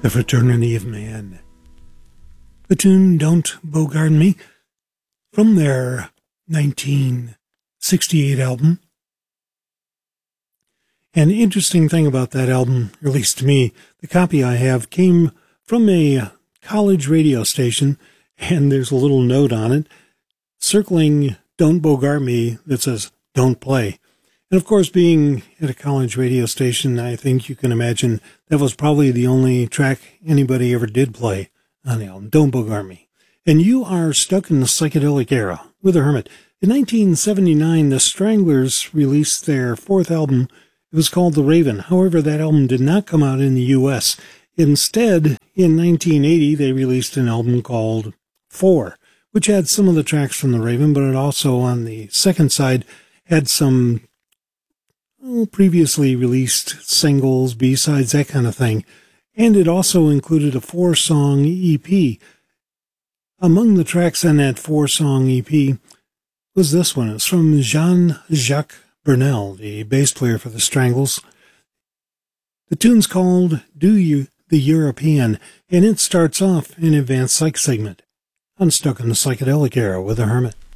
The Fraternity of Man. The tune Don't Bogart Me from their 1968 album. An interesting thing about that album, at least to me, the copy I have came from a college radio station, and there's a little note on it circling Don't Bogart Me that says, don't play. And of course, being at a college radio station, I think you can imagine that was probably the only track anybody ever did play on the album, Don't Bogart Me. And you are stuck in the psychedelic era with The Hermit. In 1979, the Stranglers released their fourth album. It was called The Raven. However, that album did not come out in the U.S. Instead, in 1980, they released an album called Four, which had some of the tracks from The Raven, but it also, on the second side, had some previously released singles, B-sides, that kind of thing. And it also included a 4-song EP. Among the tracks on that 4-song EP was this one. It's from Jean-Jacques Brunel, the bass player for the Stranglers. The tune's called Do You the European, and it starts off an Advanced Psych segment. I'm stuck in the psychedelic era with The Hermit.